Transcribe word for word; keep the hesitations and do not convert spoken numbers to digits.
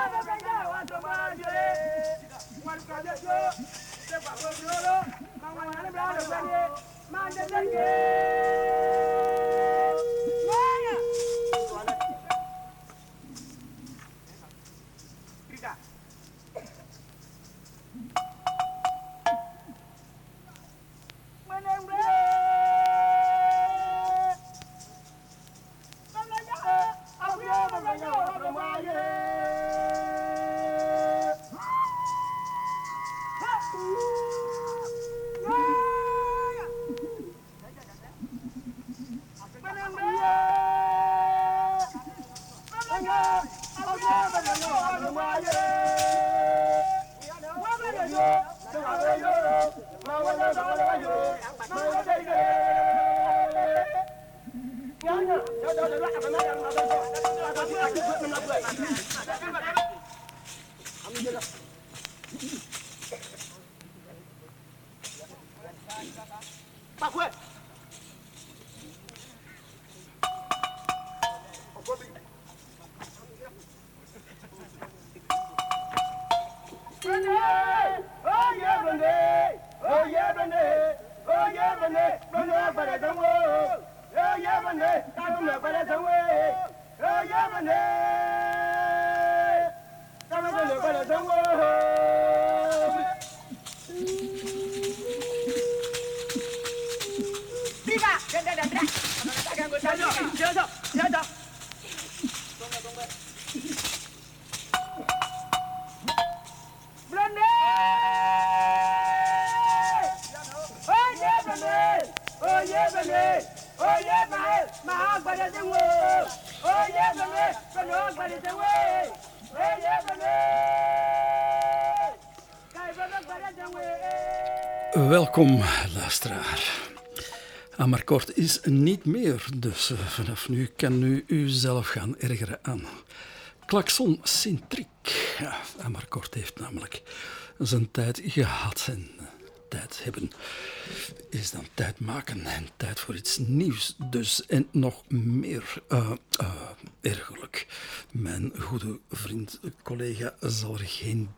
Welkom, luisteraar. Amarcord is niet meer, dus uh, vanaf nu kan u uzelf gaan ergeren aan klaksoncentriek. Ja, Amarcord heeft namelijk zijn tijd gehad en uh, tijd hebben is dan tijd maken en tijd voor iets nieuws. Dus en nog meer uh, uh, ergerlijk. Mijn goede vriend, collega zal er geen